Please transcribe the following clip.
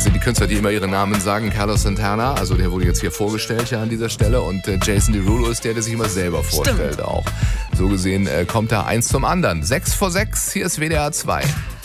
sind die Künstler, die immer ihre Namen sagen. Carlos Santana, also der wurde jetzt hier vorgestellt ja an dieser Stelle. Und Jason Derulo ist der sich immer selber vorstellt auch. So gesehen kommt da eins zum anderen. 6 vor 6, hier ist WDR 2.